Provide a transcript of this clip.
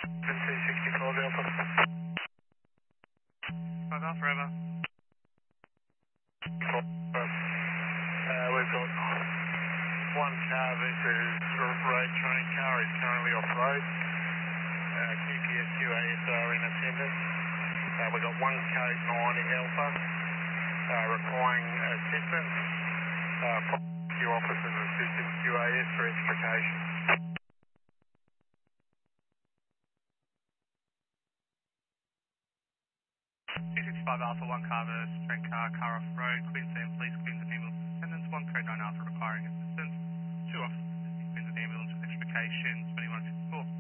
C64 Delta. 5 Alpha Ever. We've got one car versus road train car is currently off road. QPS QAS are in attendance. We've got one code 90 Alpha requiring assistance. Q officers assisting QAS for extrication. 265 Alpha, one car versus train car off road. Queensland Police, Queensland Ambulance attendance. One code 9 Alpha requiring assistance. Two officers assisting Queensland Ambulance with extrication. 2154.